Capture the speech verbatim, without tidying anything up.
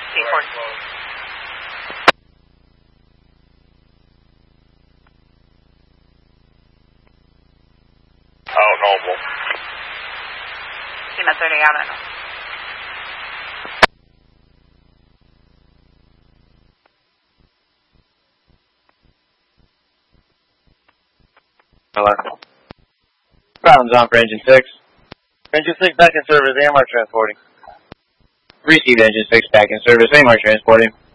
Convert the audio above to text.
C forty. Out Noble. Lima thirty out at Noble. Hello. Problems on for engine six. Engine six back in service, A M R transporting. Received engine six back in service, A M R transporting.